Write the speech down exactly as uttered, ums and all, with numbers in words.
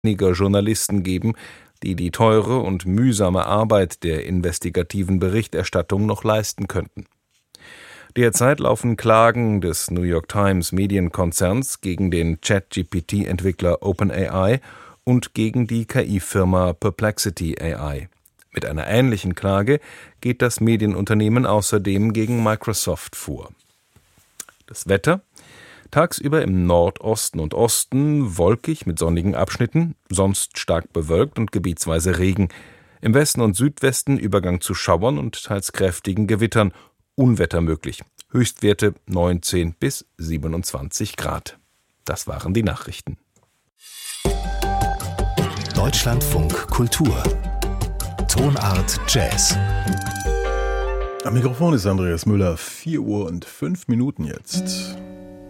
weniger Journalisten geben, die die teure und mühsame Arbeit der investigativen Berichterstattung noch leisten könnten. Derzeit laufen Klagen des New York Times Medienkonzerns gegen den ChatGPT-Entwickler OpenAI und gegen die K I-Firma Perplexity A I. Mit einer ähnlichen Klage geht das Medienunternehmen außerdem gegen Microsoft vor. Das Wetter: Tagsüber im Nordosten und Osten wolkig mit sonnigen Abschnitten, sonst stark bewölkt und gebietsweise Regen. Im Westen und Südwesten Übergang zu Schauern und teils kräftigen Gewittern, Unwetter möglich. Höchstwerte neunzehn bis siebenundzwanzig Grad. Das waren die Nachrichten. Deutschlandfunk Kultur. Tonart Jazz. Am Mikrofon ist Andreas Müller. vier Uhr und fünf Minuten jetzt.